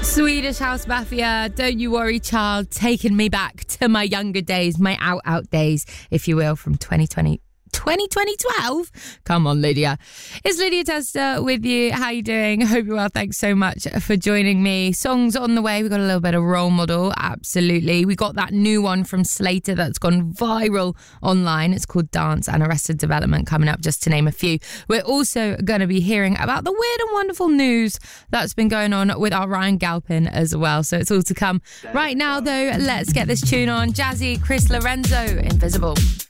Swedish House Mafia, Don't You Worry Child, taking me back to my younger days, my out days, if you will, from 2012. Come on, Lydia. It's Lydia Tester with you. How you doing? Hope you're well. Thanks so much for joining me. Songs on the way. We got a little bit of Role Model. Absolutely. We got that new one from Slater that's gone viral online. It's called Dance, and Arrested Development coming up, just to name a few. We're also going to be hearing about the weird and wonderful news that's been going on with our Ryan Galpin as well. So it's all to come. Right now, though, let's get this tune on. Jazzy, Chris Lorenzo, Invisible.